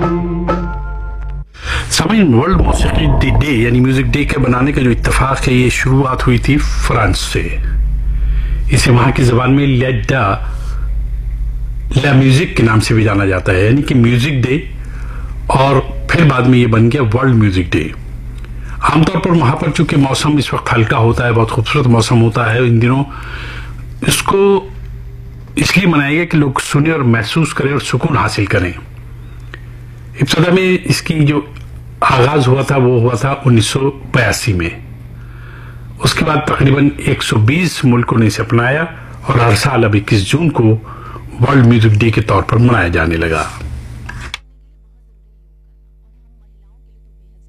सामीन, world मौसीकी day यानी music day के बनाने का जो इत्तेफाक है, ये शुरुआत हुई थी फ्रांस से। इसे वहां की जबान में ला म्यूजिक के नाम से भी जाना जाता है, यानी कि म्यूजिक डे, और फिर बाद में ये बन गया वर्ल्ड म्यूजिक डे। आमतौर पर वहां पर चूंकि मौसम इस वक्त हल्का होता है, बहुत खूबसूरत मौसम होता है इन दिनों, इसको इसलिए मनाया गया कि लोग सुने और महसूस करें और सुकून हासिल करें। इब्तदा में इसकी जो आगाज हुआ था वो हुआ था 1982 में। उसके बाद तकरीबन 120 मुल्कों ने इसे अपनाया और हर साल अब 21 जून को वर्ल्ड म्यूजिक डे के तौर पर मनाया जाने लगा।